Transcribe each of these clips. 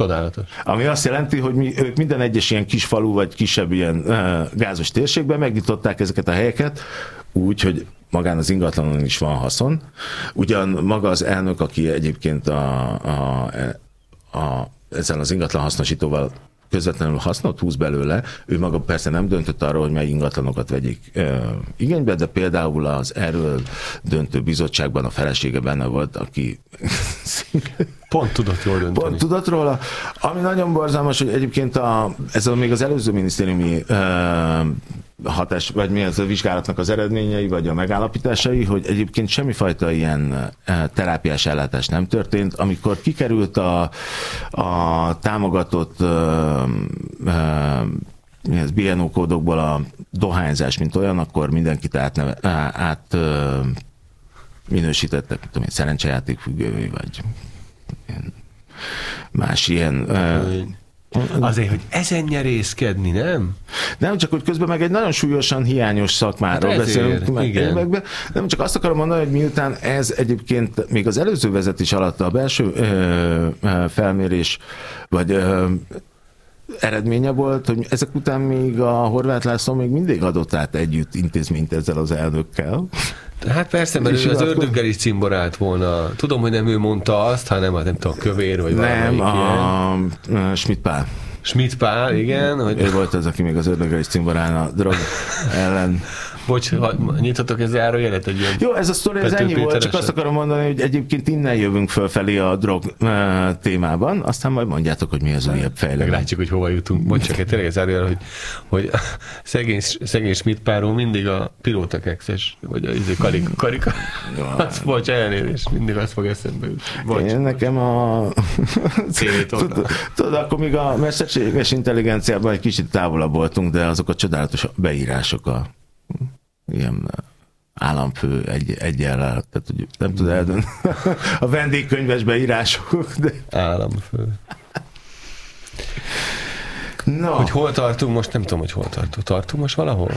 Csodálatos. Ami azt jelenti, hogy ők minden egyes ilyen kis falu, vagy kisebb ilyen gázos térségben megnyitották ezeket a helyeket, úgy, hogy magán az ingatlanon is van haszon. Ugyan maga az elnök, aki egyébként ezzel az ingatlan hasznosítóval közvetlenül hasznot húz belőle, ő maga persze nem döntött arról, hogy mely ingatlanokat vegyék igénybe, de például az erről döntő bizottságban a felesége benne volt, aki pont tudott jól dönteni. Pont tudott róla. Ami nagyon borzalmas, hogy egyébként ez még az előző minisztériumi hatás, vagy mi ez a vizsgálatnak az eredményei, vagy a megállapításai, hogy egyébként semmifajta ilyen terápiás ellátás nem történt. Amikor kikerült a támogatott BNO kódokból a dohányzás, mint olyan, akkor mindenkit át minősítettek, tudom én, szerencsejáték függővé, vagy más ilyen... Azért, hogy ezen nyerészkedni, nem? Nem, csak hogy közben meg egy nagyon súlyosan hiányos szakmáról beszélünk. Igen. Nem, csak azt akarom mondani, hogy miután ez egyébként még az előző vezetés alatt a belső felmérés, vagy eredménye volt, hogy ezek után még a Horváth László még mindig adott át együtt intézményt ezzel az elnökkel. Hát persze, mert ő az ördöggel is cimborált volna. Tudom, hogy nem ő mondta azt, hanem nem tudom, Kövér, vagy valamelyik ilyen. Nem, Schmidt Pál. Schmidt Pál, igen. Hogy... Ő volt az, aki még az ördöggel is cimborálna a drog ellen. Bocs, nyithatok ez zárójelet egy ilyen... Jó, ez a sztori, ez ennyi volt, csak azt akarom mondani, hogy egyébként innen jövünk fölfelé a drog témában, aztán majd mondjátok, hogy mi az újabb fejlemény. Meglátjuk, hogy hova jutunk. Mondj csak egy tényleg zárójel, hogy szegény Schmidt Pálról mindig a pilótakexes, vagy a karika. Azt bocs, elnézést, mindig azt fog eszembe jutni. Én nekem tudod, akkor még a mesterséges intelligenciában egy kicsit távolabb voltunk, de azok a csodálatos beírások ilyen államfő egyellel, tehát hogy nem tud eldönteni a vendégkönyves beírások, de... Államfő. No. Hogy hol tartunk most, nem tudom, hogy hol tartunk. Tartunk most valahol?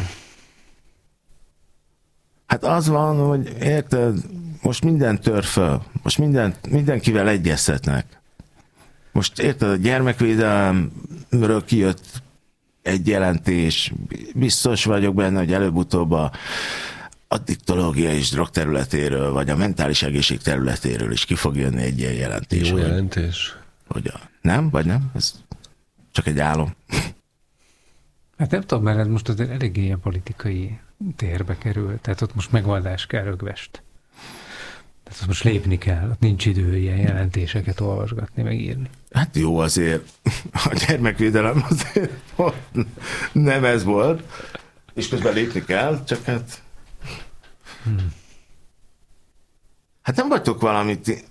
Hát az van, hogy érted, most minden tör föl, most mindenkivel egyeztetnek. Most érted, a gyermekvédelemről kijött egy jelentés, biztos vagyok benne, hogy előbb-utóbb a addiktológia és drog területéről, vagy a mentális egészség területéről is ki fog jönni egy ilyen jelentés. Jó jelentés. Nem? Vagy nem? Ez csak egy álom. Hát nem tudom, mert ez most azért eléggé ilyen politikai térbe kerül, tehát ott most megoldás kell rögvest. Tehát ott most lépni kell, ott nincs idő ilyen jelentéseket olvasgatni, megírni. Hát jó, azért a gyermekvédelem azért nem ez volt, és közben lépni kell, csak hát... Hát nem vagytok valamit...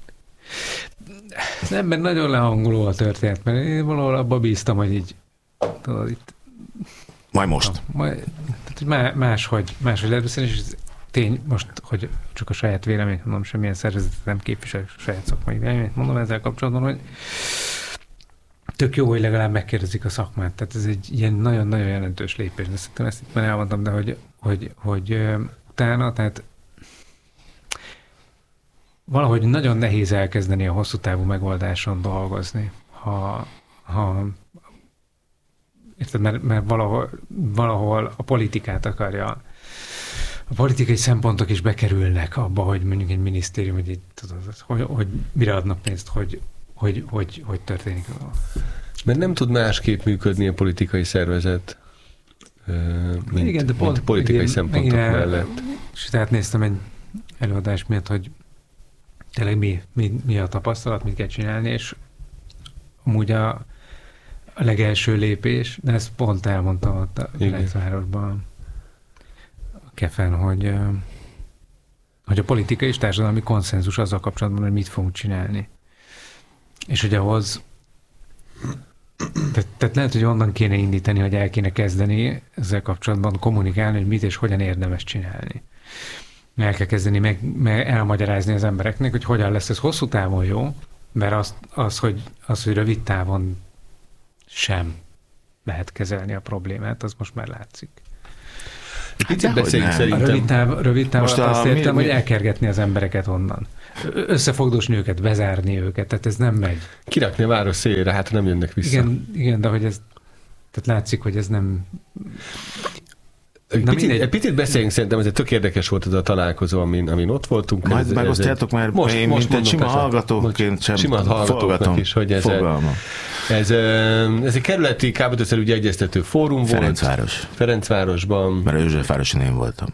Nem, mert nagyon lehangoló a történet, mert én valahol abba bíztam, hogy így... Tudod, itt... Majd most. Tehát máshogy lehet beszélni, és tény most, hogy csak a saját véleményt mondom, semmilyen szervezetet nem képvisel, saját szakmai véleményt mondom ezzel kapcsolatban, hogy tök jó, hogy legalább megkérdezik a szakmát. Tehát ez egy ilyen nagyon-nagyon jelentős lépés. De szerintem ezt itt már elmondtam, de hogy utána, tehát valahogy nagyon nehéz elkezdeni a hosszú távú megoldáson dolgozni, érted, mert valahol a politikát akarja, a politikai szempontok is bekerülnek abba, hogy mondjuk egy minisztérium, hogy mire adnak pénzt, hogy történik. Mert nem tud másképp működni a politikai szervezet, mint politikai szempontok mellett. És tehát néztem egy előadás miatt, hogy tényleg mi a tapasztalat, mit kell csinálni, és amúgy a legelső lépés, de ezt pont elmondtam ott a Világvárosban, a Kefen, hogy a politikai és társadalmi konszenzus azzal kapcsolatban, hogy mit fogunk csinálni. És hogy ahhoz tehát lehet, hogy onnan kéne indítani, hogy el kéne kezdeni ezzel kapcsolatban kommunikálni, hogy mit és hogyan érdemes csinálni. El kell kezdeni meg elmagyarázni az embereknek, hogy hogyan lesz ez hosszú távon jó, mert hogy rövid távon sem lehet kezelni a problémát, az most már látszik. Picit beszéljünk szerintem. Rövid táv alatt azt értem, hogy elkergetni az embereket onnan. Összefogdosni őket, bezárni őket, tehát ez nem megy. Kirakni a város szélére, hát nem jönnek vissza. Igen, de hogy ez, tehát látszik, hogy ez nem... Egy picit beszéljünk, szerintem ez egy tök érdekes volt ez a találkozó, amin ott voltunk. Majd megosztjátok, mert én mint egy sima hallgatóként sem hallgatóknak is, hogy ez egy kerületi kábítószerügyi egyeztető fórum volt. Ferencvárosban. Mert Józsefvároson én voltam.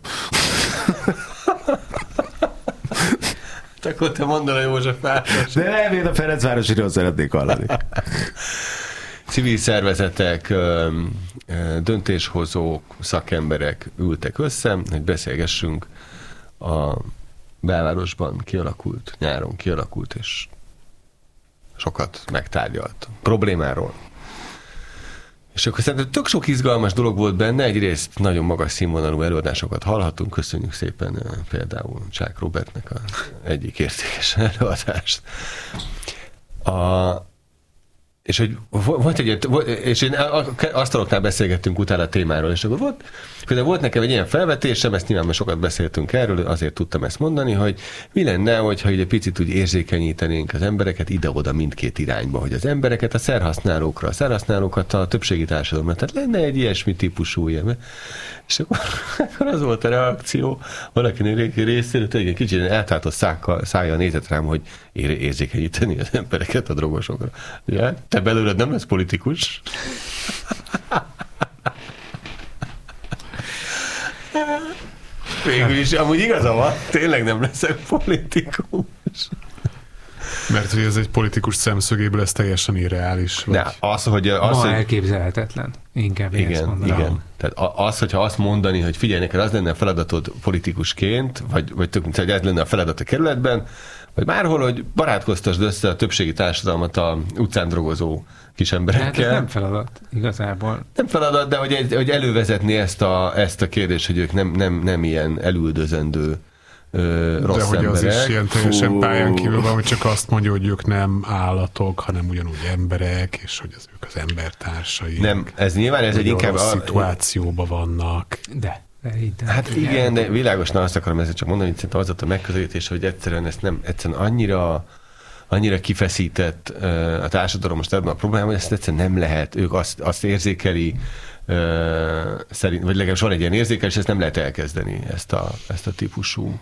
Akkor te mondod a Józsefváros. De nem, én a Ferencvárosiról szeretnék hallani. Civil szervezetek, döntéshozók, szakemberek ültek össze, hogy beszélgessünk a belvárosban nyáron kialakult és sokat megtárgyalt problémáról. És akkor szerintem tök sok izgalmas dolog volt benne, egyrészt nagyon magas színvonalú előadásokat hallhatunk, köszönjük szépen például Csák Robertnek az egyik értékes előadást. És hogy volt és én asztaloknál beszélgettünk utána a témáról, és akkor volt nekem egy ilyen felvetésem, ezt nyilván sokat beszéltünk erről, azért tudtam ezt mondani, hogy mi lenne, hogyha egy picit úgy érzékenyítenénk az embereket ide-oda mindkét irányba, hogy az embereket a szerhasználókat a többségi társadalomra, tehát lenne egy ilyesmi típusú ilyen. És akkor az volt a reakció valakinek részéről, hogy egy kicsit eltátott szájjal nézett rám, hogy érzékenyíteni az embereket a drogosokra. Ja, te belőled nem lesz politikus. Végül is, amúgy igaza van, tényleg nem leszek politikus. Mert hogy ez egy politikus szemszögéből ez teljesen irreális. De hogy elképzelhetetlen. Inkább igen. Tehát hogyha azt mondani, hogy figyelj, neked az lenne a feladatod politikusként, vagy tök mint, hogy ez lenne a feladat a kerületben, vagy bárhol, hogy barátkoztasd össze a többségi társadalmat a utcán drogozó kis emberekkel. Hát ez nem feladat, igazából. Nem feladat, de hogy elővezetni ezt a kérdést, hogy ők nem ilyen elüldözendő rossz de hogy emberek. Az is ilyen teljesen pályán kívül van, hogy csak azt mondja, hogy ők nem állatok, hanem ugyanúgy emberek, és hogy ők az embertársai. Nem, ez nyilván ez egy inkább... szituációban vannak. De hát igen, de világosan azt akarom ezzel csak mondani, hogy szerintem az a megközelítés, hogy egyszerűen ezt nem, egyszerűen annyira kifeszített a társadalom most ebben a problémában, hogy ezt egyszerűen nem lehet. Ők azt érzékeli, szerint, vagy legalábbis van egy ilyen érzékelés, ezt nem lehet elkezdeni, ezt a típusú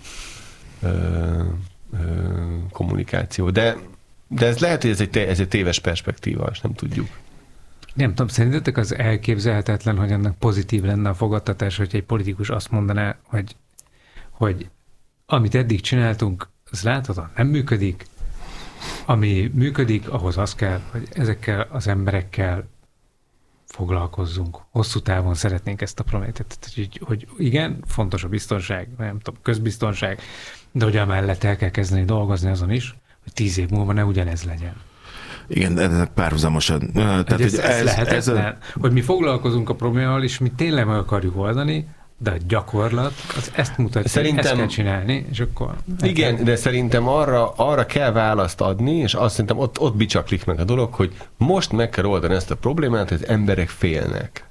kommunikáció. De ez lehet, hogy ez egy téves perspektíva, és nem tudjuk. Nem tudom, szerintetek az elképzelhetetlen, hogy annak pozitív lenne a fogadtatás, hogy egy politikus azt mondaná, hogy amit eddig csináltunk, az láthatóan nem működik, ami működik, ahhoz az kell, hogy ezekkel az emberekkel foglalkozzunk. Hosszú távon szeretnénk ezt a problémát. Hogy igen, fontos a biztonság, nem tudom, közbiztonság, de hogy amellett el kell kezdeni dolgozni azon is, hogy 10 év múlva ne ugyanez legyen. Igen, de ennek párhuzamosan. Tehát, ez lehetetlen, hogy mi foglalkozunk a problémával, és mi tényleg meg akarjuk oldani, de a gyakorlat az ezt mutatja, szerintem, ezt kell csinálni, és akkor... Igen, de szerintem arra kell választ adni, és azt szerintem ott bicsaklik meg a dolog, hogy most meg kell oldani ezt a problémát, hogy az emberek félnek.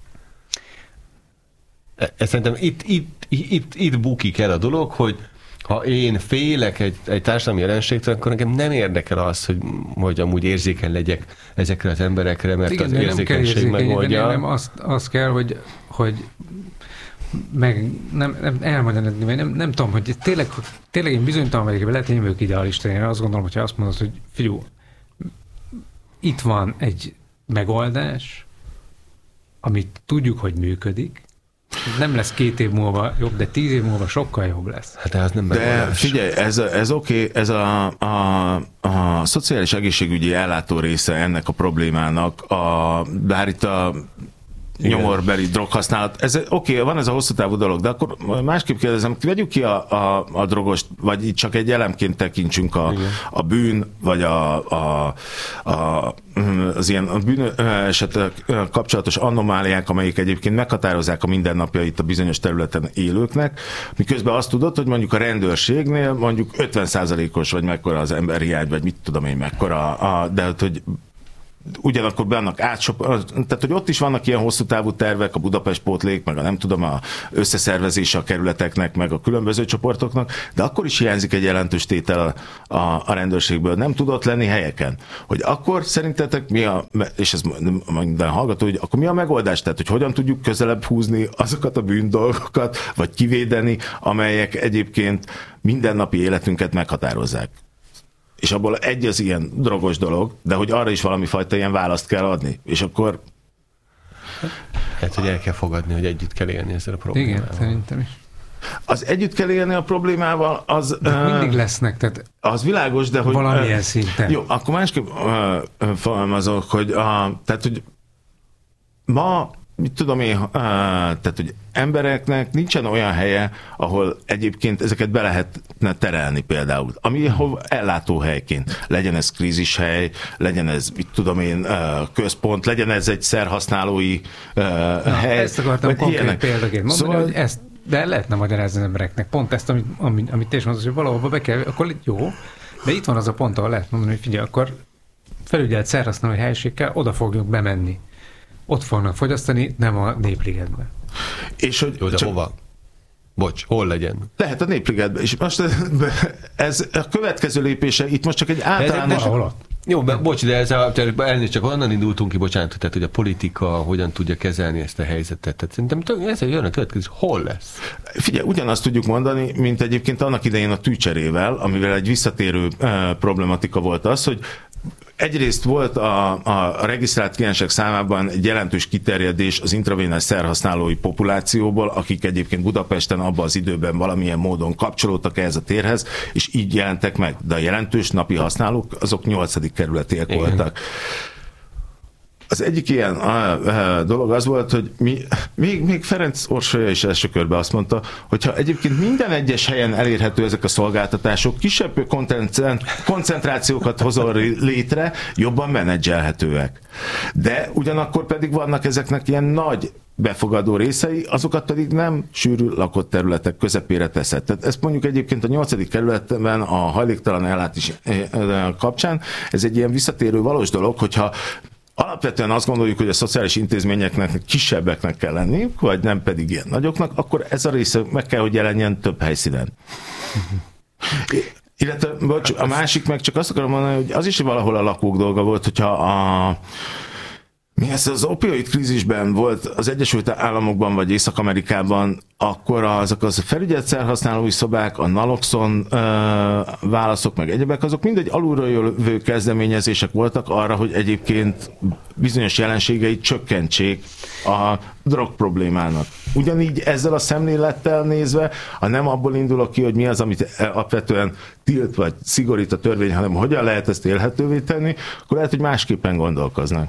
Szerintem itt bukik el a dolog, hogy ha én félek egy társadalmi jelenségtől, akkor nekem nem érdekel az, hogy amúgy érzékeny legyek ezekre az emberekre, mert igen, az érzékenység megoldja. Nem, az kell, hogy meg nem elmagyarázni, vagy nem tudom, hogy tényleg én bizonytalan vagyok, lehet, én vagyok idealista, én azt gondolom, hogyha azt mondod, hogy figyelj, itt van egy megoldás, amit tudjuk, hogy működik, nem lesz 2 év múlva jobb, de 10 év múlva sokkal jobb lesz. Hát ez nem megoldás. De figyelj, ez oké, ez a szociális egészségügyi ellátó része ennek a problémának, bár itt a nyomorbeli droghasználat. Ez oké, van ez a hosszú távú dolog, de akkor másképp kérdezem, vegyük ki a drogost, vagy itt csak egy elemként tekintsünk a bűn, vagy az ilyen bűn esetek kapcsolatos anomáliák, amelyek egyébként meghatározzák a mindennapjait a bizonyos területen élőknek, miközben azt tudod, hogy mondjuk a rendőrségnél mondjuk 50%-os, vagy mekkora az emberhiány, vagy mit tudom én mekkora, de hogy ugyanakkor bennak tehát hogy ott is vannak ilyen hosszú távú tervek, a Budapest pótlék, meg a nem tudom, a összeszervezése a kerületeknek, meg a különböző csoportoknak, de akkor is hiányzik egy jelentős tétel a rendőrségből. Nem tudott lenni helyeken. Hogy akkor szerintetek és ez minden hallgató, hogy akkor mi a megoldás? Tehát, hogy hogyan tudjuk közelebb húzni azokat a bűndolgokat, vagy kivédeni, amelyek egyébként mindennapi életünket meghatározzák. És abból egy az ilyen drogos dolog, de hogy arra is valami fajta ilyen választ kell adni. És akkor... Hát, hogy el kell fogadni, hogy együtt kell élni ezzel a problémával. Igen, szerintem is. Az együtt kell élni a problémával, az... De mindig lesznek, tehát... Az világos, de hogy... Valamilyen szinten. Jó, akkor másképp fogalmazok, hogy tehát, hogy ma, mit tudom én, tehát, hogy embereknek nincsen olyan helye, ahol egyébként ezeket be lehetne terelni például. Ami ellátóhelyként. Legyen ez krízishely, legyen ez, mit tudom én, központ, legyen ez egy szerhasználói hely. Ezt akartam konkrét példaként mondani, szóval... hogy ezt de lehetne magyarázni az embereknek. Pont ezt, amit te is mondod, hogy valahova be kell, akkor jó, de itt van az a pont, ahol lehet mondani, hogy figyelj, akkor felügyelt szerhasználói helyiségkel oda fogjuk bemenni. Ott fognak fogyasztani, nem a Népligetben. És hogy jó, de hova? Bocs, hol legyen? Lehet a Népligetben. És most ez a következő lépése, itt most csak egy általános... Jó, bocs, de elnézést, csak onnan indultunk ki, bocsánat, tehát, hogy a politika hogyan tudja kezelni ezt a helyzetet. Tehát szerintem ez jön a következő, hol lesz? Figyelj, ugyanazt tudjuk mondani, mint egyébként annak idején a tűcserével, amivel egy visszatérő problematika volt az, hogy egyrészt volt a regisztrált kliensek számában egy jelentős kiterjedés az intravénás szerhasználói populációból, akik egyébként Budapesten abban az időben valamilyen módon kapcsolódtak ehhez a térhez, és így jelentek meg. De a jelentős napi használók, azok 8. kerületiek voltak. Az egyik ilyen dolog az volt, hogy még Ferenc Orsolya is első körben azt mondta, hogyha egyébként minden egyes helyen elérhető ezek a szolgáltatások, kisebb koncentrációkat hozol létre, jobban menedzselhetőek. De ugyanakkor pedig vannak ezeknek ilyen nagy befogadó részei, azokat pedig nem sűrű lakott területek közepére teszed. Tehát ezt mondjuk egyébként a 8. kerületben a hajléktalan ellátás kapcsán, ez egy ilyen visszatérő valós dolog, hogyha alapvetően azt gondoljuk, hogy a szociális intézményeknek kisebbeknek kell lenni, vagy nem pedig ilyen nagyoknak, akkor ez a része meg kell, hogy jelenjen több helyszínen. Illetve, bocs, a másik meg csak azt akarom mondani, hogy az is valahol a lakók dolga volt, hogyha az opioid krízisben volt az Egyesült Államokban vagy Észak-Amerikában, akkor azok az felügyelt szerhasználói szobák, a naloxon válaszok, meg egyebek, azok mindegy alulról jövő kezdeményezések voltak arra, hogy egyébként bizonyos jelenségeit csökkentsék a drog problémának. Ugyanígy ezzel a szemlélettel nézve, ha nem abból indulok ki, hogy mi az, amit alapvetően tilt vagy szigorít a törvény, hanem hogyan lehet ezt élhetővé tenni, akkor lehet, hogy másképpen gondolkoznak.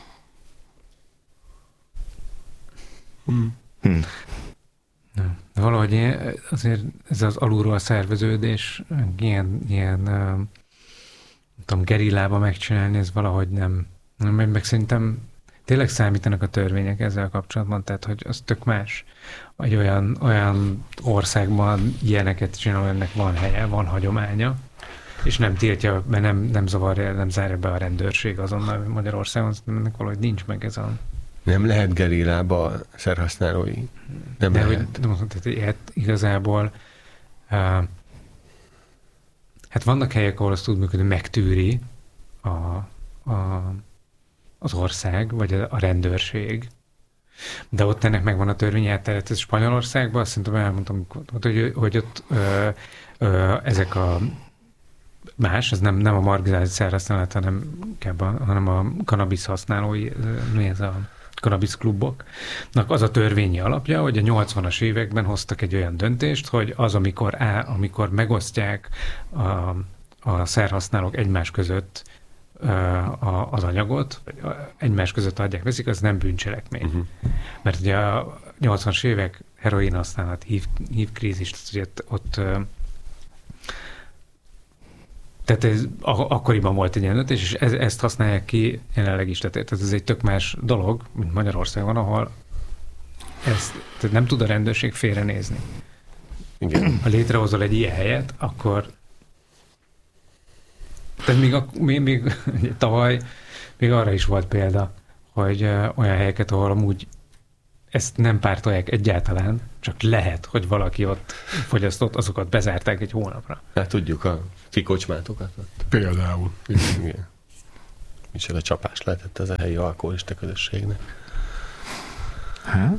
Valahogy azért ez az alulról szerveződés, ilyen nem tudom, gerillába megcsinálni, ez valahogy nem meg szerintem tényleg számítanak a törvények ezzel kapcsolatban, tehát hogy az tök más. Egy olyan országban ilyeneket csinál, ennek van helye, van hagyománya, és nem tiltja, mert nem zavarja, nem zárja be a rendőrség azonnal Magyarországon, ennek valahogy nincs meg ez a... Nem lehet gerillába szerhasználói. Nem de lehet. Tehát igazából hát vannak helyek, ahol azt tud működni, megtűri az ország, vagy a rendőrség. De ott ennek megvan a törvény, tehát ez Spanyolországban, azt szerintem elmondtam, hogy ott ezek a más, ez nem a marginált szerhasználat, hanem a kannabisz használói, ez a kannabisz kluboknak az a törvényi alapja, hogy a 80-as években hoztak egy olyan döntést, hogy az, amikor megosztják a szerhasználók egymás között az anyagot, vagy egymás között adják, veszik, az nem bűncselekmény. Uh-huh. Mert ugye a 80-as évek heroin használat, HIV krízis, ugye ott tehát ez akkoriban volt egy ilyen döntés, és ezt használják ki jelenleg is. Tehát ez egy tök más dolog, mint Magyarországon, ahol tehát nem tud a rendőrség félrenézni. Igen. Ha létrehozol egy ilyen helyet, akkor tehát még tavaly még arra is volt példa, hogy olyan helyeket, ahol amúgy ezt nem pártolják egyáltalán, csak lehet, hogy valaki ott fogyasztott, azokat bezárták egy hónapra. Hát tudjuk a ti kocsmátokat ott. Például. Igen. Micsoda csapás lehetett ez a helyi alkoholista közösségnek. Hát?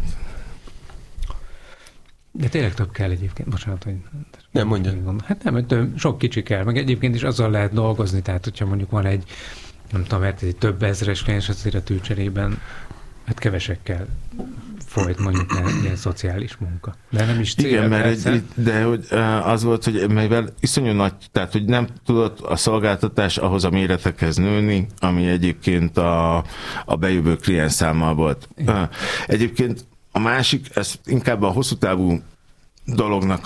De tényleg több kell egyébként, bocsánat, hogy... Nem, mondja. Hát nem, sok kicsi kell, meg egyébként is azzal lehet dolgozni, tehát hogyha mondjuk van egy, nem tudom, mert egy több ezres kliens, azért a tűcserében, hát kevesekkel folyt mondjuk ilyen szociális munka. De nem is cél. Igen, mert de hogy az volt, hogy mivel iszonyú nagy, tehát hogy nem tudott a szolgáltatás ahhoz a méretekhez nőni, ami egyébként a bejövő kliens számmal volt. Egyébként a másik, ez inkább a hosszú távú dolognak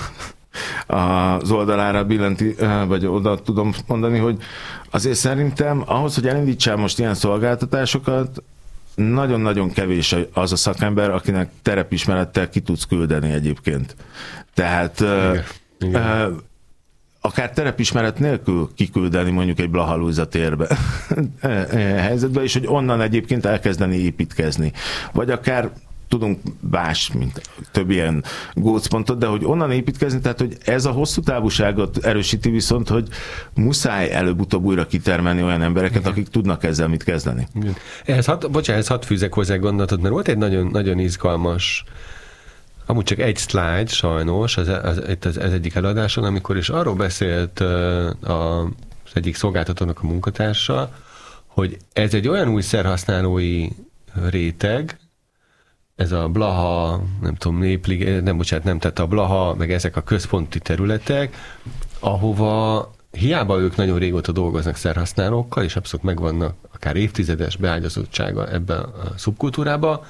az oldalára billenti, vagy oda tudom mondani, hogy azért szerintem ahhoz, hogy elindítsál most ilyen szolgáltatásokat, nagyon-nagyon kevés az a szakember, akinek terepismerettel ki tudsz küldeni egyébként. Tehát igen. Akár terepismeret nélkül kiküldeni mondjuk egy Blaha Lujza térbe helyzetbe, és hogy onnan egyébként elkezdeni építkezni. Vagy akár tudunk más, mint több ilyen gócpontot, de hogy onnan építkezni, tehát hogy ez a hosszú távúságot erősíti viszont, hogy muszáj előbb-utóbb újra kitermelni olyan embereket, igen, akik tudnak ezzel mit kezdeni. Ehhez hadd fűzek hozzá gondolatot, mert volt egy nagyon, nagyon izgalmas, amúgy csak egy szlájd sajnos, az egyik eladáson, amikor is arról beszélt az egyik szolgáltatónak a munkatársa, hogy ez egy olyan új szerhasználói réteg, ez a Blaha, nem tudom, tehát a Blaha, meg ezek a központi területek, ahova hiába ők nagyon régóta dolgoznak szerhasználókkal, és abszolút megvannak akár évtizedes beágyazottsága ebben a szubkultúrába,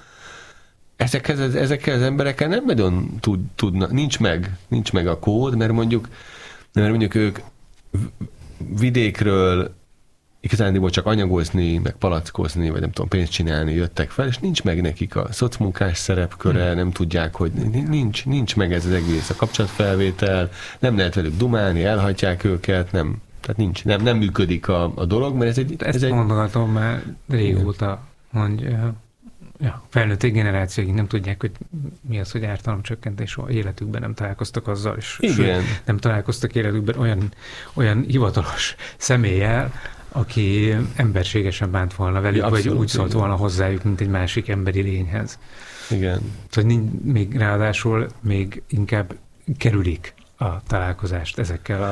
ezekkel az emberekkel nem nagyon tudnak, nincs meg a kód, mert mondjuk ők vidékről igazándiból csak anyagozni, meg palackozni, vagy nem tudom, pénzt csinálni jöttek fel, és nincs meg nekik a szocmunkás szerepköre, nem tudják, hogy nincs meg ez az egész a kapcsolatfelvétel, nem lehet velük dumálni, elhagyják őket, tehát nem működik a dolog, mert ez egy... Mondatom már régóta, hogy felnőtt generációig nem tudják, hogy mi az, hogy ártalomcsökkentés, életükben nem találkoztak azzal, és nem találkoztak életükben olyan hivatalos személlyel, aki emberségesen bánt volna velük, vagy úgy szólt volna hozzájuk, mint egy másik emberi lényhez. Igen. Szóval még ráadásul még inkább kerülik a találkozást ezekkel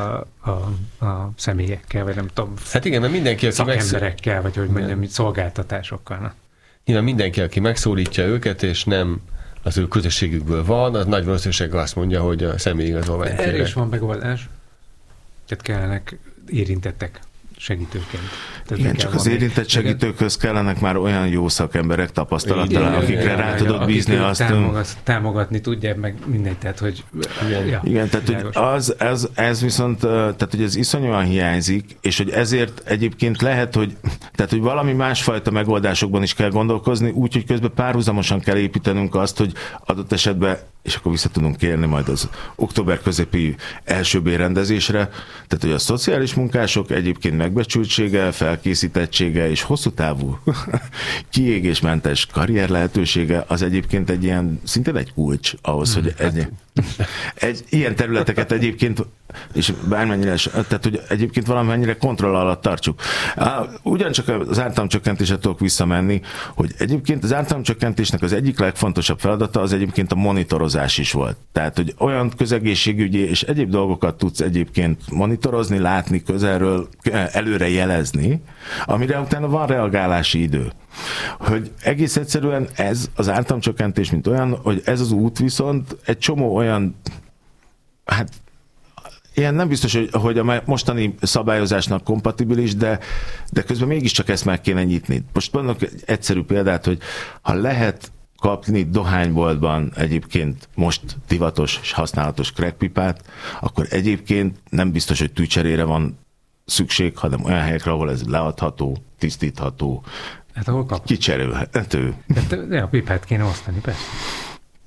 a személyekkel, vagy nem tudom, hát igen, mert mindenki, szakemberekkel, vagy hogy mondjam, szolgáltatásokkal. Nyilván mindenki, aki megszólítja őket, és nem az ő közösségükből van, az nagy valószínűséggel azt mondja, hogy a személyigazolványt kérek. Erre is van megoldás. Tehát kellenek érintettek segítőként. Tehát igen, csak az érintett segítőkhöz kellenek már olyan jó szakemberek tapasztalattal, akikre rá tudod bízni azt. Támogatni tudják, meg mindegy, tehát hogy... Igen, tehát hogy ez viszont, tehát hogy ez iszonyúan hiányzik, és hogy ezért egyébként lehet, hogy valami másfajta megoldásokban is kell gondolkozni, úgyhogy közben párhuzamosan kell építenünk azt, hogy adott esetben, és akkor vissza tudunk kérni majd az október közöpi első bérrendezésre, tehát hogy a szociális munkások egyébként megbecsültsége, felkészítettsége és hosszú távú kiégésmentes karrier lehetősége az egyébként egy ilyen, szintén egy kulcs ahhoz, hogy egy ilyen területeket egyébként, és bármennyire, tehát hogy egyébként valamennyire kontroll alatt tartsuk. Ugyancsak az ártalomcsökkentésre tudok visszamenni, hogy egyébként az ártalomcsökkentésnek az egyik legfontosabb feladata az egyébként a monitorozás is volt. Tehát, hogy olyan közegészségügyi és egyéb dolgokat tudsz egyébként monitorozni, látni közelről, előre jelezni, amire utána van reagálási idő. Hogy egész egyszerűen ez az ártalomcsökkentés, mint olyan, hogy ez az út viszont egy csomó olyan, hát ilyen nem biztos, hogy a mostani szabályozásnak kompatibilis, de közben mégiscsak ezt meg kéne nyitni. Most mondok egy egyszerű példát, hogy ha lehet kapni dohányboltban egyébként most divatos és használatos crackpipát, akkor egyébként nem biztos, hogy tűcserére van szükség, hanem olyan helyekre, ahol ez leadható, tisztítható, hát ahol kap. kicserélhető. De a pipát kéne osztani, persze.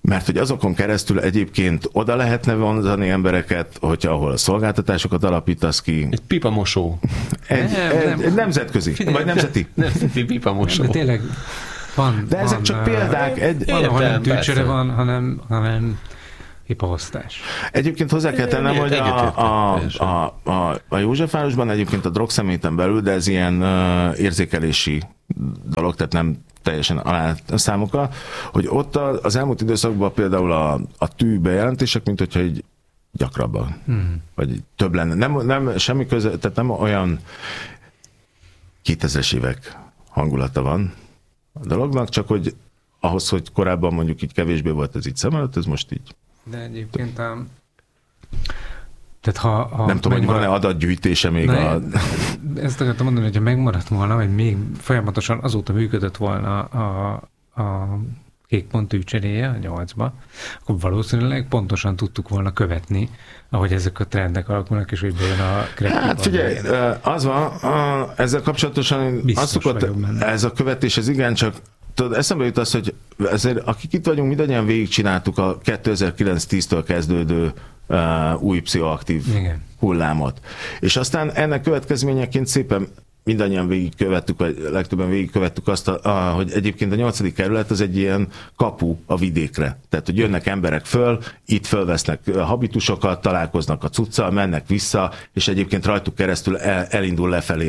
Mert hogy azokon keresztül egyébként oda lehetne vonzani embereket, hogyha ahol a szolgáltatásokat alapítasz ki. Egy pipamosó. Egy nemzetközi, Figyelj, vagy nemzeti. Nemzeti pipamosó. De tényleg van. De ezek csak példák. Van, ahol nem tűcsere persze. van, hanem hipaosztás. Egyébként hozzá kell tennem, hogy a Józsefvárosban egyébként a drogszeméten belül, de ez ilyen érzékelési dolog, tehát nem teljesen alá számokkal, hogy ott az elmúlt időszakban például a tű bejelentések, mint hogyha így gyakrabban, vagy több lenne. Nem semmi köze, tehát nem olyan 2000-es évek hangulata van a dolognak, csak hogy ahhoz, hogy korábban mondjuk így kevésbé volt ez így szem előtt, ez most így. De egyébként tehát ha nem tudom, hogy van-e adatgyűjtése még Ezt akartam mondani, hogyha megmaradt volna, vagy még folyamatosan azóta működött volna a kékpont tűcseréje a 8-ba, akkor valószínűleg pontosan tudtuk volna követni, ahogy ezek a trendek alakulnak, és hogy bejön a kreatív. Hát figyelj, az van, ezzel kapcsolatosan ez a követés, ez igen, csak tudod, eszembe jut az, hogy ezért, akik itt vagyunk, mindannyian végigcsináltuk a 2009-10-től kezdődő új pszichoaktív hullámot. És aztán ennek következményeként szépen mindannyian végigkövettük, vagy legtöbben végigkövettük azt, hogy egyébként a 8. kerület az egy ilyen kapu a vidékre. Tehát, hogy jönnek emberek föl, itt fölvesznek habitusokat, találkoznak a cuccal, mennek vissza, és egyébként rajtuk keresztül elindul lefelé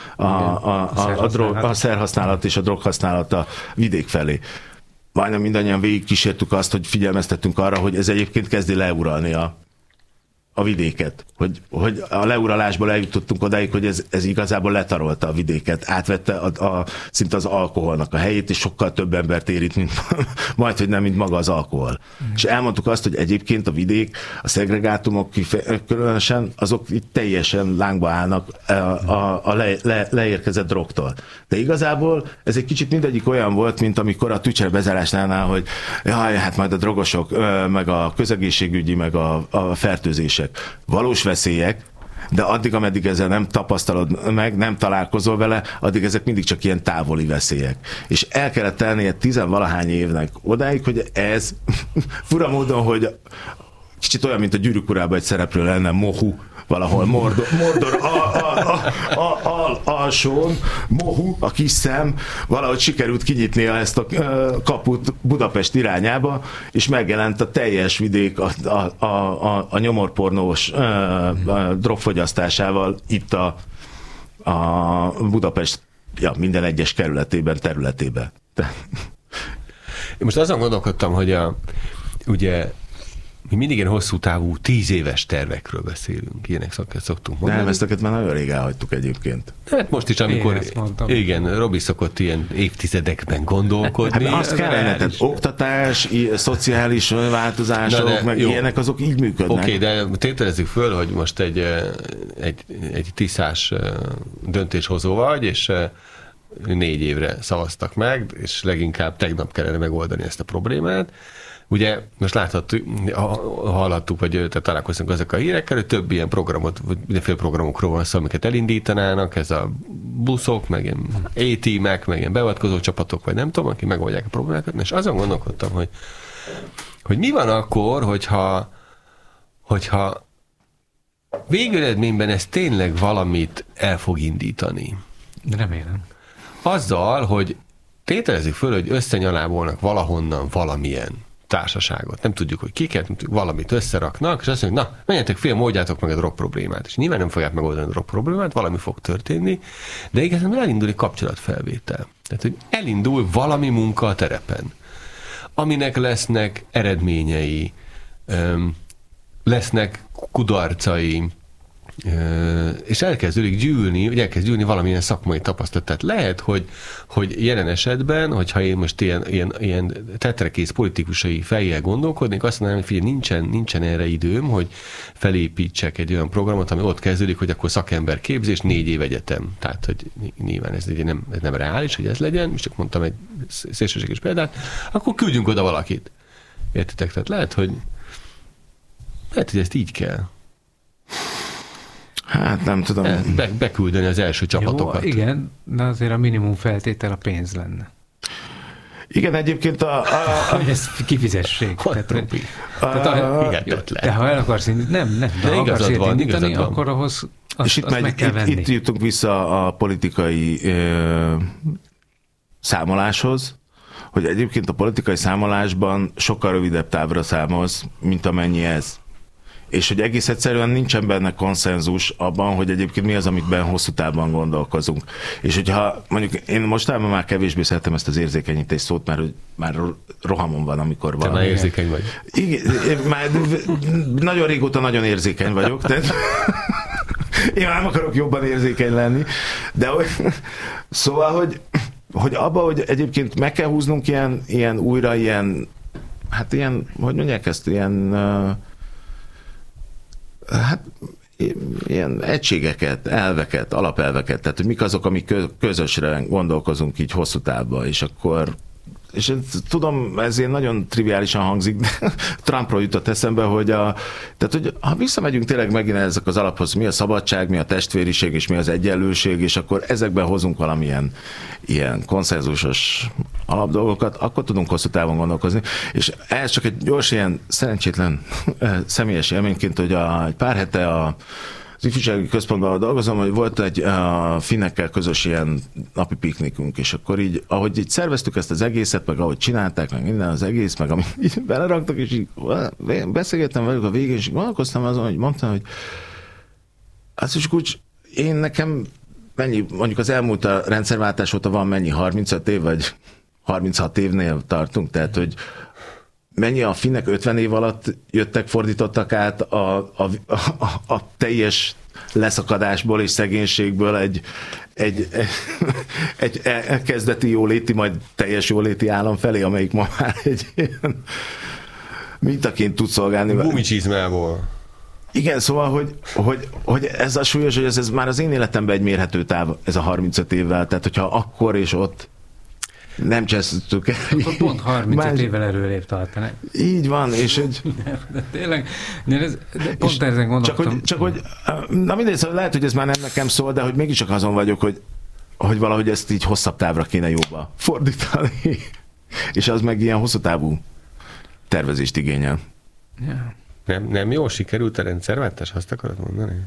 a szerhasználat és a droghasználat a vidék felé. Majdnem mindannyian végigkísértük azt, hogy figyelmeztettünk arra, hogy ez egyébként kezdi leuralni a vidéket. Hogy a leuralásból eljutottunk odáig, hogy ez igazából letarolta a vidéket, átvette szinte az alkoholnak a helyét, és sokkal több embert érint, majd, hogy nem, mint maga az alkohol. És elmondtuk azt, hogy egyébként a vidék, a szegregátumok különösen, azok itt teljesen lángba állnak a leérkezett drogtól. De igazából ez egy kicsit mindegyik olyan volt, mint amikor a tücser bezárásnál, hogy jaj, hát majd a drogosok, meg a közegészségügyi, meg a fertőzések. Valós veszélyek, de addig, ameddig ezzel nem tapasztalod meg, nem találkozol vele, addig ezek mindig csak ilyen távoli veszélyek. És el kellett telnie 10-valahány évnek odáig, hogy ez fura módon, hogy kicsit olyan, mint a Gyűrűk urában egy szereplő lenne, Mohu, valahol Mordor alsón, Mohu, a kis szem, valahogy sikerült kinyitnia ezt a kaput Budapest irányába, és megjelent a teljes vidék a nyomorpornós drogfogyasztásával itt a Budapest minden egyes területében. Én most azon gondolkodtam, hogy ugye mi mindig ilyen hosszú távú, 10 éves tervekről beszélünk, ilyenek szoktunk mondani. Nem, ezeket már nagyon rég elhagytuk egyébként. Hát most is, amikor igen, Robi szokott ilyen évtizedekben gondolkodni. Hát azt kellene, tehát oktatás, szociális változások, meg jó. Ilyenek, azok így működnek. Oké, de tételezzük föl, hogy most egy tisztás döntéshozó vagy, és 4 évre szavaztak meg, és leginkább tegnap kellene megoldani ezt a problémát. Ugye most hallhattuk, vagy tehát találkoztunk ezek a hírekkel, hogy több ilyen programot, vagy mindenféle programokról van szó, amiket elindítanának, ez a buszok, meg ilyen A-teamek, meg ilyen beavatkozó csapatok, vagy nem tudom, akik megoldják a problémákat, és azon gondolkodtam, hogy mi van akkor, hogyha végeredményben ez tényleg valamit el fog indítani. Remélem. Azzal, hogy tételezzük föl, hogy összenyalábolnak valahonnan valamilyen társaságot. Nem tudjuk, hogy kiket, valamit összeraknak, és azt mondjuk, na, menjetek fél, oldjátok meg a drog problémát. És nyilván nem fogják megoldani a drog problémát, valami fog történni, de igazán elindul egy kapcsolatfelvétel. Tehát, hogy elindul valami munka a terepen, aminek lesznek eredményei, lesznek kudarcai, és elkezd gyűlni valamilyen szakmai tapasztalat. Tehát lehet, hogy jelen esetben, hogyha én most ilyen tetrekész politikusai fejjel gondolkodnék, azt mondanám, hogy figyelj, nincsen erre időm, hogy felépítsek egy olyan programot, ami ott kezdődik, hogy akkor szakemberképzés, 4 év egyetem. Tehát, hogy nyilván ez nem reális, hogy ez legyen, és csak mondtam egy szélsőséges példát, akkor küldjünk oda valakit. Értitek? Tehát lehet, hogy ezt így kell. Hát nem tudom. Beküldeni az első csapatokat. Jó, igen, de azért a minimum feltétel a pénz lenne. Igen, egyébként hogy ezt kifizessék. De ha el akarsz indítani, akkor ahhoz azt meg kell venni. Itt jutunk vissza a politikai számoláshoz, hogy egyébként a politikai számolásban sokkal rövidebb távra számolsz, mint amennyi ez. És hogy egész egyszerűen nincsen benne konszenzus abban, hogy egyébként mi az, amikben hosszú távban gondolkozunk. És hogyha mondjuk én mostában már kevésbé szeretem ezt az érzékenyítés szót, mert már rohamon van, amikor valami. Te már érzékeny vagy. Igen, már nagyon régóta nagyon érzékeny vagyok, tehát én már nem akarok jobban érzékeny lenni, de szóval, hogy abba, hogy egyébként meg kell húznunk ilyen újra, hogy mondják ezt, ilyen egységeket, elveket, alapelveket, tehát hogy mik azok, amik közösre gondolkozunk így hosszú távban, és tudom, ezért nagyon triviálisan hangzik, de Trumpról jutott eszembe, hogy ha visszamegyünk tényleg megint ezek az alaphoz, mi a szabadság, mi a testvériség, és mi az egyenlőség, és akkor ezekben hozunk valamilyen ilyen konszenzusos alapdolgokat, akkor tudunk hosszú távon gondolkozni. És ez csak egy gyors, ilyen szerencsétlen személyes élményként, hogy egy pár hete az ifjúsági központban dolgozom, hogy volt egy finnekkel közös ilyen napi piknikünk, és akkor így, ahogy így szerveztük ezt az egészet, meg ahogy csinálták, meg minden az egész, meg amit így beleraktak, és így beszélgettem velük a végén, és gondolkoztam azon, hogy mondtam, hogy azt is úgy, nekem mennyi, mondjuk az elmúlt a rendszerváltás óta van mennyi, 35 év, vagy 36 évnél tartunk, tehát, hogy mennyi a finnek 50 év alatt jöttek, fordítottak át a teljes leszakadásból és szegénységből egy kezdeti jóléti, majd teljes jóléti állam felé, amelyik ma már egy ilyen mintaként tud szolgálni. Gumicsizmából. Igen, szóval, hogy ez a súlyos, hogy ez már az én életemben egy mérhető táv, ez a 35 évvel, tehát hogyha akkor és ott nem csesztük el. Akkor pont 35 évvel előrébb tartanak. Így van, és egy... De tényleg, de pont ezen gondoltam. Csak hogy na mindegy, szóval lehet, hogy ez már nem nekem szól, de hogy mégis csak azon vagyok, hogy valahogy ezt így hosszabb távra kéne jobba fordítani. És az meg ilyen hosszú távú tervezést igényel. Ja. Nem jól sikerült a rendszerváltás, azt akarod mondani?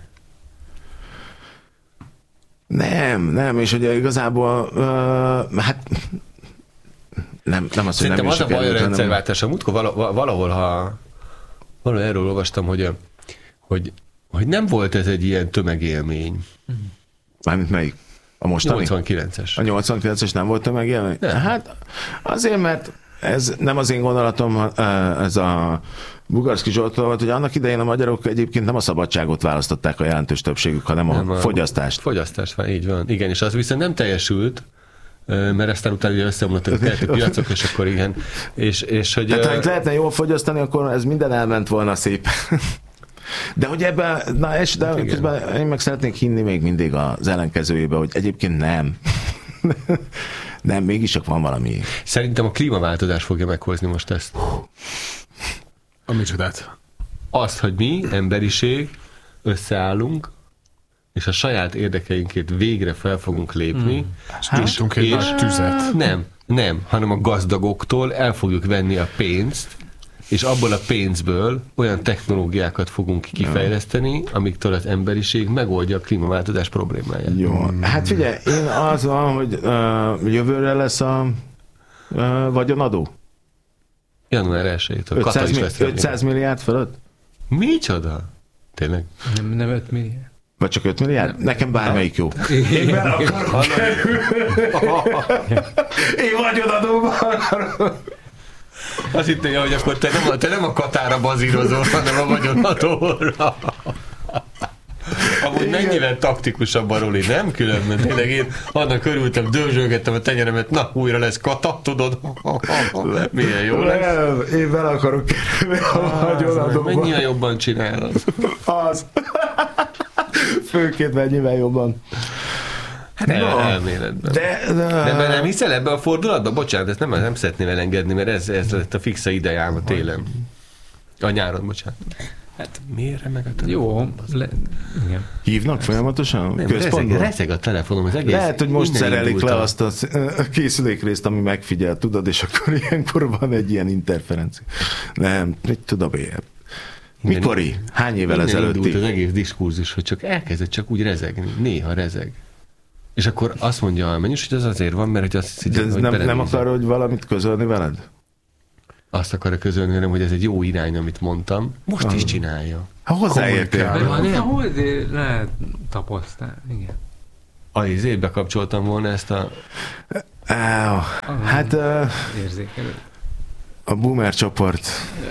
Nem, és ugye igazából hát nem azt, hogy szerintem nem is az a baj a rendszerváltás, a múltkor valahol erről olvastam, hogy nem volt ez egy ilyen tömegélmény. Mármint melyik? A mostani? 89-es. A 89-es nem volt tömegélmény? Hát azért, mert ez nem az én gondolatom, ez a Bugarszky Zsoltól volt, hogy annak idején a magyarok egyébként nem a szabadságot választották a jelentős többségük, hanem a fogyasztást. Fogyasztást van, így van. Igen, és az viszont nem teljesült, mert aztán utána ugye összeomlottak a keleti piacok, és akkor igen. És hogy, tehát ha itt lehetne jól fogyasztani, akkor ez minden elment volna szép. De hogy ebben, de közben én meg szeretnék hinni még mindig az ellenkezőjébe, hogy egyébként nem. Nem, mégis csak van valami. Szerintem a klímaváltozás fogja meghozni most ezt. A micsodát? Azt, hogy mi, emberiség, összeállunk, és a saját érdekeinkért végre fel fogunk lépni. És egy nagy tüzet. Nem, hanem a gazdagoktól el fogjuk venni a pénzt, és abból a pénzből olyan technológiákat fogunk kifejleszteni, amiktől az emberiség megoldja a klímaváltozás problémáját. Jó. Hát figyelj, én az van, hogy jövőre lesz a vagyonadó. Január 1-től. 500 milliárd fölött? Micsoda? Tényleg? Nem 5 milliárd. Vagy csak 5 milliárd? Nem. Nekem bármelyik jó. Én bele akarok Én vagyonadóban akarok. Azt hittem, hogy akkor te nem a Katára bazírozol, hanem a vagyonadóra. Amúgy mennyivel taktikusabb a Roli, nem? Különben tényleg én annak örültem, dörzsölgettem a tenyeremet, na újra lesz Kata, tudod? Milyen jó lesz. Én vele akarok kerülni a vagyonadóba. Mennyivel jobban csinálod? Az. Főként mennyivel jobban. Hát elméletben. De nem hiszel ebbe a fordulatba? Bocsánat, ezt nem szeretném elengedni, mert ez lett a fixa idejám a télen. A nyáron, bocsánat. Hát miért meg a telefon? jó, igen. Hívnak folyamatosan? Nem, Központban? rezeg a telefonom, az egész. Lehet, hogy most innen szerelik le indultam. azt a készülékrészt, ami megfigyel, tudod, és akkor ilyenkor van egy ilyen interferencia. Nem, mit tudom én. Mikori? Hány évvel Innen ezelőtti? indult az egész diskurzus, hogy csak elkezdett csak úgy rezegni. Néha rezeg. És akkor azt mondja a mennyis, hogy az azért van, mert hogy azt hiszi, De ez hogy nem belenézek. akar, hogy valamit közölni veled? Azt akarja közölni velem, hogy ez egy jó irány, amit mondtam. Most is csinálja. Ha hozzáértél. Kommunikál. De hogy lehet tapasztalni, igen. Azért bekapcsoltam volna ezt a... Hát Érzékelő. a boomer csoport.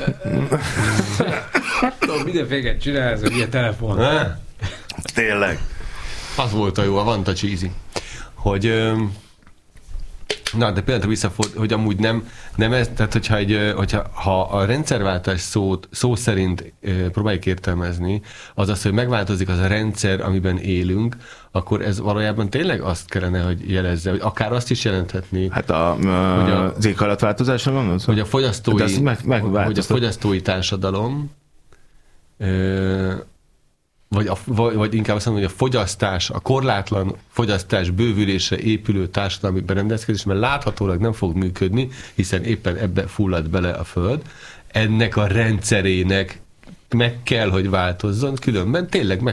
Tudom, mindenféleget csinálsz, hogy ilyen telefon. Tényleg. Az volt a jó, a Vanta Cheesy. Hogy... Na, de például visszafordul, hogy amúgy nem ez, tehát ha a rendszerváltás szó szerint próbáljuk értelmezni, az az, hogy megváltozik az a rendszer, amiben élünk, akkor ez valójában tényleg azt kellene, hogy jelezze, hogy akár azt is jelenthetné, Hát az éghajlatváltozásra gondolsz? hogy a fogyasztói társadalom, vagy inkább azt mondom, hogy a fogyasztás, a korlátlan fogyasztás bővülésre épülő társadalmi berendezkedés, mert láthatólag nem fog működni, hiszen éppen ebbe fullad bele a Föld, ennek a rendszerének meg kell, hogy változzon, különben tényleg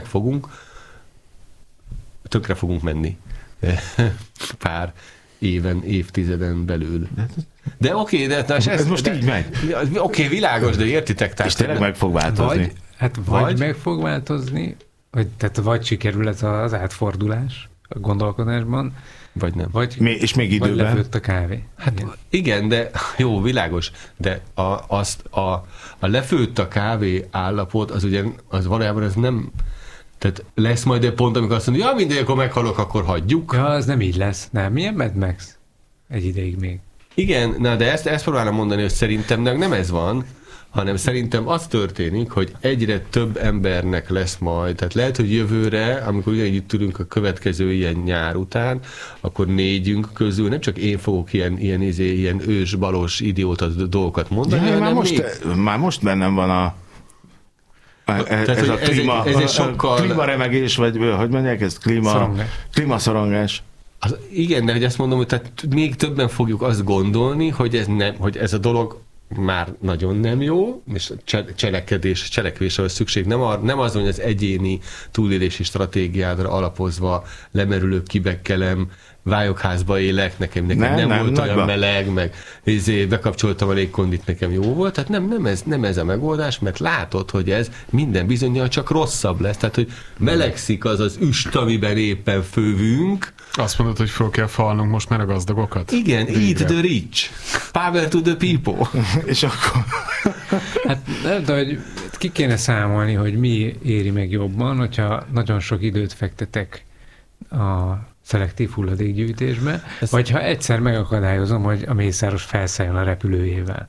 tökre fogunk menni pár évtizeden belül. De oké, de ez most így megy. Oké, világos, de értitek? És tényleg meg fog változni. Vagy meg fog változni, vagy sikerül ez az átfordulás a gondolkodásban, vagy nem. És még vagy időben. lefőtt a kávé. Hát igen, de jó, világos, de a lefőtt a kávé állapot, az valójában ez nem, tehát lesz majd egy pont, amikor azt mondja, ja, mindegy, akkor meghalok, akkor hagyjuk. Ja, az nem így lesz. Nem, milyen Mad Max? Egy ideig még. Igen, na de ezt próbálom mondani, hogy szerintem nem ez van, hanem szerintem az történik, hogy egyre több embernek lesz majd, tehát lehet, hogy jövőre, amikor ugyanígy itt ülünk a következő ilyen nyár után, akkor négyünk közül nem csak én fogok ilyen ősbalos idióta dolgokat mondani, Ja, hanem már most bennem van ez a klímaremegés, vagy hogy mondják ezt? Klímaszorongás. Igen, de hogy azt mondom, hogy tehát még többen fogjuk azt gondolni, hogy ez a dolog már nagyon nem jó, és cselekvésre van szükség. Nem az, hogy az egyéni túlélési stratégiádra alapozva lemerülök, kibekkelem, vályokházba élek, nekem nem volt olyan meleg, meg bekapcsoltam a légkondit, nekem jó volt. Tehát nem ez a megoldás, mert látod, hogy ez minden bizonnyal csak rosszabb lesz. Tehát, hogy melegszik az üst, amiben éppen fővünk. Azt mondod, hogy föl kell falnunk most már a gazdagokat? Igen, eat the rich. Power to the people. És akkor... Hát de hogy ki kéne számolni, hogy mi éri meg jobban, hogyha nagyon sok időt fektetek a szelektív hulladékgyűjtésbe, vagy ha egyszer megakadályozom, hogy a Mészáros felszálljon a repülőjével.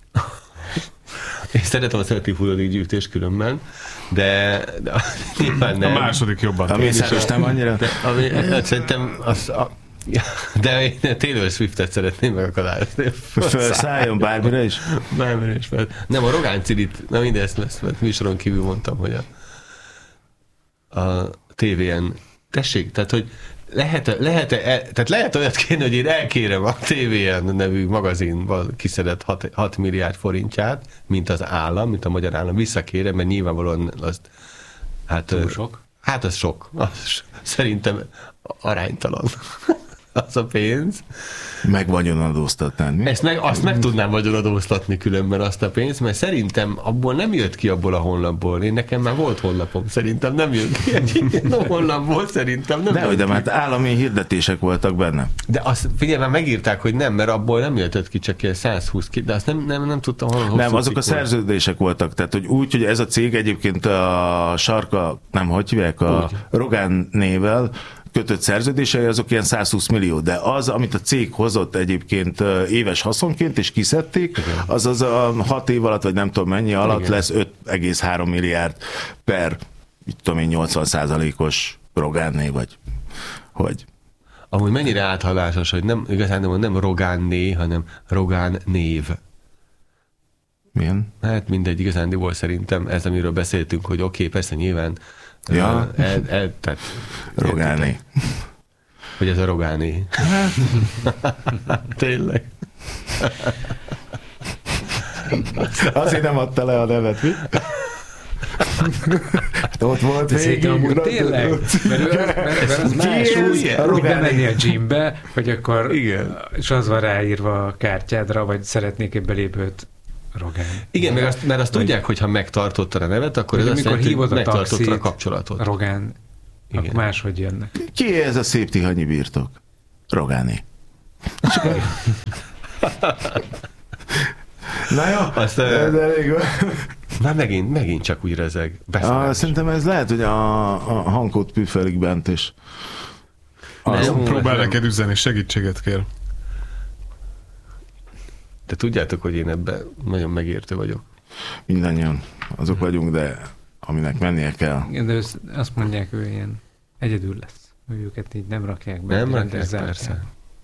Én szeretem a szelektív hulladékgyűjtést különben, de nyilván nem. A második jobban. A Mészáros nem annyira? Szerintem de én Taylor Swiftet szeretném megakadályozni. Felszálljon bármire is? Bármire is. Nem, a Rogán Cirit, na mindezt lesz, mert műsoron kívül mondtam, hogy a TVN, tessék, tehát, hogy lehet olyat kérni, hogy én elkérem a TVN nevű magazinban kiszedett 6 milliárd forintját, mint az állam, mint a magyar állam, visszakérem, mert nyilvánvalóan azt túl sok? Hát az sok. Szerintem aránytalan az a pénz. Meg vagyonadóztatnád, mi? Azt meg tudnám vagyonadóztatni különben azt a pénzt, mert szerintem abból nem jött ki abból a honlapból. Nekem már volt honlapom, szerintem nem jött ki egy ilyen honlapból, szerintem nem jött de ki. mert állami hirdetések voltak benne. De azt figyelj, már megírták, hogy nem, mert abból nem jöttött ki csak ilyen 120 ki, de azt nem tudtam, hol. Nem, azok a szerződések voltak, tehát hogy úgy, hogy ez a cég egyébként a sarka, nem, hogy hívják, a Rogán névvel kötött szerződései, azok ilyen 120 millió, de az, amit a cég hozott egyébként éves haszonként, és kiszedték, az a 6 év alatt, vagy nem tudom mennyi alatt lesz 5,3 milliárd per, mit tudom én, 80%-os Rogánné, vagy hogy. Amúgy mennyire áthalásos, hogy nem, igazán nem Rogánné, hanem Rogán név. Milyen? Hát mindegy, igazándiból szerintem ez, amiről beszéltünk, hogy oké, persze nyilván Ja. tehát, Rogáni. hogy ez a Rogáni. Tényleg. Azért nem adta le a nevet, mi? Ott volt végig. Amúgy tényleg, mert az más úgy bemenni a gymbe, hogy akkor, igen. És az van ráírva a kártyádra, vagy szeretnék egy belépőt Rogán. Igen, mert azt tudják, hogy ha megtartottad a nevet, akkor ez azt jelenti, hogy megtartottad a kapcsolatot. Rogán, akkor máshogy jönnek. Ki ez a szép tihanyi birtok? Rogáni. Na jó, azt, de elég. Már megint csak úgy rezeg. Szerintem ez lehet, hogy a hangkód püfelik bent is. Próbál neked üzenni, segítséget kér. De tudjátok, hogy én ebben nagyon megértő vagyok. Mindannyian azok vagyunk, de aminek mennie kell. Igen, de azt mondják, ő ilyen egyedül lesz. Őket így nem rakják be. Nem rakják, persze.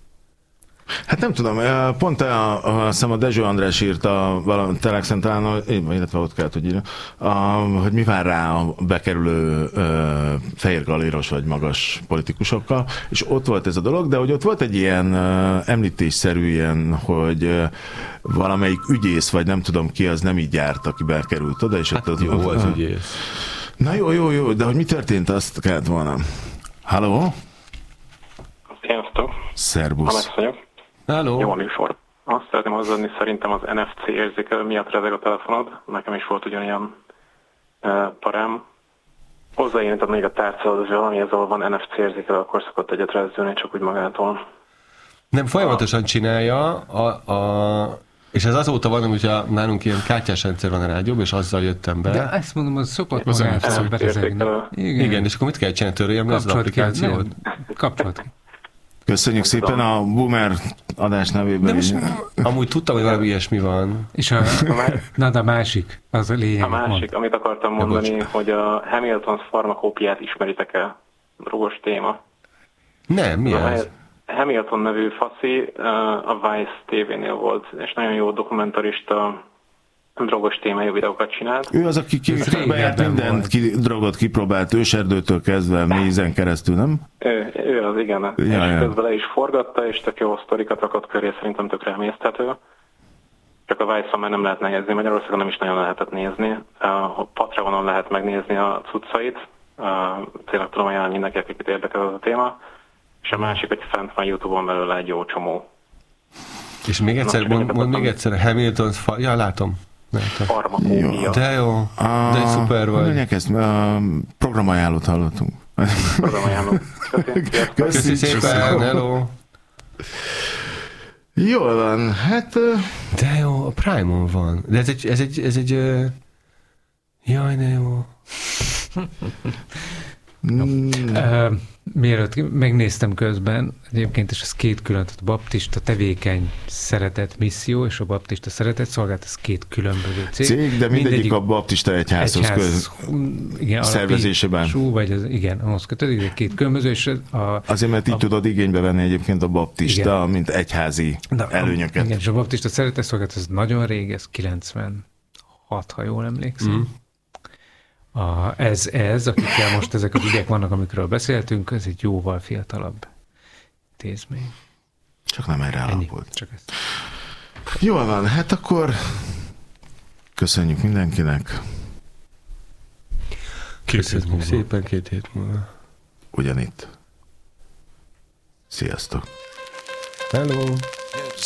Hát nem tudom, pont azt hiszem a Dezső András írta valami Telexen talán, illetve ott kellett, hogy írja, hogy mi vár rá a bekerülő fehér galéros vagy magas politikusokkal, és ott volt ez a dolog, de hogy ott volt egy ilyen említésszerű ilyen, hogy valamelyik ügyész, vagy nem tudom ki, az nem így járt, aki bekerült oda, és hát ott jó volt ügyész. Na jó, de hogy mi történt, azt kellett volna. Halló? Sziasztok! Szerbusz! Alex vagyok. Halló! Jó műsor. Azt szeretném hozzáadni, szerintem az NFC érzékelő miatt rezeg a telefonod. Nekem is volt ugyanilyen parám. Hozzáérintett még a tárcához, hogy valami az, ahol van NFC érzékelő, akkor szokott egyet rezdülni, csak úgy magától. Nem, folyamatosan csinálja, és ez azóta van, hogy nálunk ilyen kártyás rendszer van a rádióban, és azzal jöttem be. De ezt mondom, az szokott az magától berezegni. Igen, és akkor mit kell csinálni, töröljem le az applikációt? Kapcsolat ki. Köszönjük szépen a Boomer adás nevében. Amúgy tudtam, hogy valami ilyesmi van. És de a másik, az a lényeg. A másik, amit akartam mondani, hogy a Hamilton farmakópiát ismeritek-e? Drogos téma. Nem, mi az? Hamilton nevű faszi a Vice TV-nél volt, és nagyon jó dokumentarista drogos témájú videókat csinált. Ő az, aki kipróbált mindent, drogot kipróbált, őserdőtől kezdve mézen keresztül, nem? Ő az, igen. És közben le is forgatta, és tök jó sztorikat rakott köré, szerintem tökre emészthető. Csak a Vice-on már nem lehet nézni, Magyarországon nem is nagyon lehetett nézni. A Patreonon lehet megnézni a cuccait. Tényleg tudom ajánlani mindenki, akit érdekel az a téma. És a másik, hogy fent van YouTube-on belőle egy jó csomó. És még egyszer, mondd még egyszer, Hamilton, ja, látom. Farmakópia. De jó, de szuper vagy. Mondják ezt, programajánlót hallottunk. Programajánlót. Köszi szépen, hello. Jól van, hát... De jó, a Prime-on van. De ez egy jaj, de jó. Mielőtt megnéztem közben, egyébként is ez két külön, tehát a baptista tevékeny szeretet misszió és a baptista szeretet szolgálat, ez két különböző cég. De mindegyik a baptista egyházhoz szervezésében. Vagy az, igen, ahhoz kötődik, de két különböző. És azért, mert így tudod igénybe venni egyébként a baptista, igen, mint egyházi előnyöket. Igen, és a baptista szeretet szolgálat, ez nagyon rég, ez 96, ha jól emlékszem. Akikkel most ezek az ügyek vannak, amikről beszéltünk, ez egy jóval fiatalabb intézmény. Csak nem erre alapult. Csak ezt. Jól van, hát akkor köszönjük mindenkinek. Köszönjük szépen 2 hét múlva. Ugyanitt. Sziasztok. Hello.